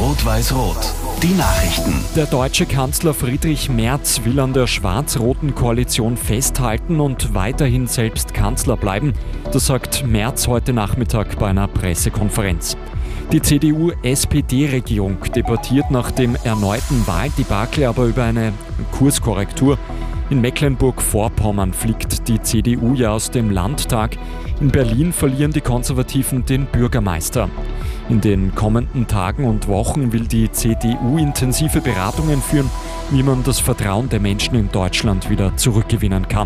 Rot-Weiß-Rot. Die Nachrichten. Der deutsche Kanzler Friedrich Merz will an der schwarz-roten Koalition festhalten und weiterhin selbst Kanzler bleiben. Das sagt Merz heute Nachmittag bei einer Pressekonferenz. Die CDU-SPD-Regierung debattiert nach dem erneuten Wahldebakel aber über eine Kurskorrektur. In Mecklenburg-Vorpommern fliegt die CDU ja aus dem Landtag. In Berlin verlieren die Konservativen den Bürgermeister. In den kommenden Tagen und Wochen will die CDU intensive Beratungen führen, wie man das Vertrauen der Menschen in Deutschland wieder zurückgewinnen kann.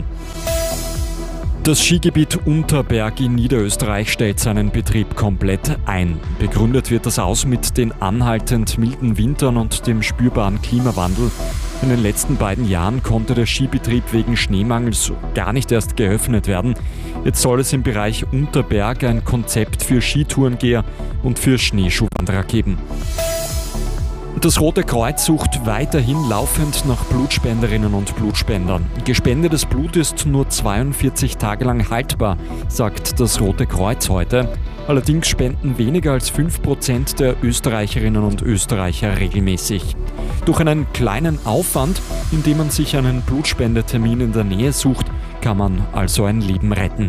Das Skigebiet Unterberg in Niederösterreich stellt seinen Betrieb komplett ein. Begründet wird das aus mit den anhaltend milden Wintern und dem spürbaren Klimawandel. In den letzten beiden Jahren konnte der Skibetrieb wegen Schneemangels gar nicht erst geöffnet werden. Jetzt soll es im Bereich Unterberg ein Konzept für Skitourengeher und für Schneeschuhwanderer geben. Das Rote Kreuz sucht weiterhin laufend nach Blutspenderinnen und Blutspendern. Gespendetes Blut ist nur 42 Tage lang haltbar, sagt das Rote Kreuz heute. Allerdings spenden weniger als 5% der Österreicherinnen und Österreicher regelmäßig. Durch einen kleinen Aufwand, indem man sich einen Blutspendetermin in der Nähe sucht, kann man also ein Leben retten.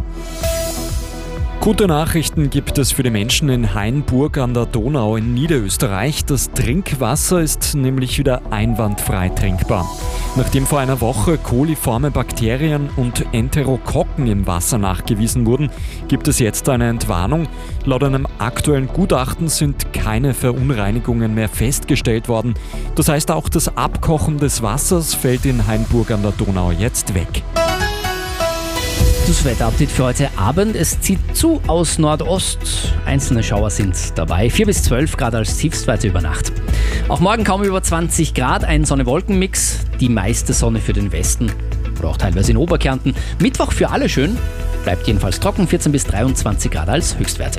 Gute Nachrichten gibt es für die Menschen in Hainburg an der Donau in Niederösterreich. Das Trinkwasser ist nämlich wieder einwandfrei trinkbar. Nachdem vor einer Woche coliforme Bakterien und Enterokokken im Wasser nachgewiesen wurden, gibt es jetzt eine Entwarnung. Laut einem aktuellen Gutachten sind keine Verunreinigungen mehr festgestellt worden. Das heißt, auch das Abkochen des Wassers fällt in Hainburg an der Donau jetzt weg. Das Wetterupdate für heute Abend. Es zieht zu aus Nordost. Einzelne Schauer sind dabei. 4 bis 12 Grad als Tiefstwerte über Nacht. Auch morgen kaum über 20 Grad. Ein Sonne-Wolken-Mix. Die meiste Sonne für den Westen. Oder auch teilweise in Oberkärnten. Mittwoch für alle schön. Bleibt jedenfalls trocken. 14 bis 23 Grad als Höchstwerte.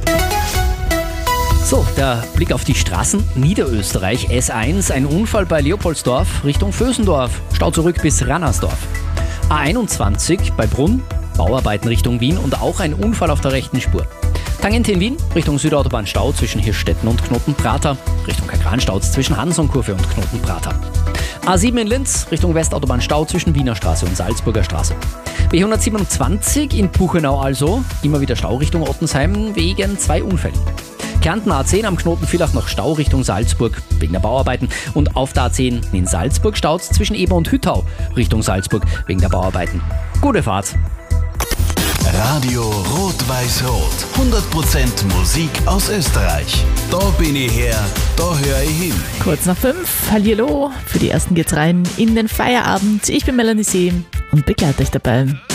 So, der Blick auf die Straßen. Niederösterreich S1. Ein Unfall bei Leopoldsdorf Richtung Vösendorf. Stau zurück bis Rannersdorf. A21 bei Brunn, Bauarbeiten Richtung Wien und auch ein Unfall auf der rechten Spur. Tangente in Wien, Richtung Südautobahn Stau zwischen Hirschstetten und Knotenprater, Richtung Kagran-Stau zwischen Hansonkurve und Knotenprater. A7 in Linz, Richtung Westautobahn Stau zwischen Wiener Straße und Salzburger Straße. B127 in Buchenau also, immer wieder Stau Richtung Ottensheim wegen 2 Unfällen. Kärnten A10 am Knoten Villach noch Stau Richtung Salzburg wegen der Bauarbeiten und auf der A10 in Salzburg staut zwischen Eber und Hüttau Richtung Salzburg wegen der Bauarbeiten. Gute Fahrt! Radio Rot-Weiß-Rot. 100% Musik aus Österreich. Da bin ich her, da höre ich hin. Kurz nach 5, hallihallo. Für die ersten geht's rein in den Feierabend. Ich bin Melanie See und begleite euch dabei.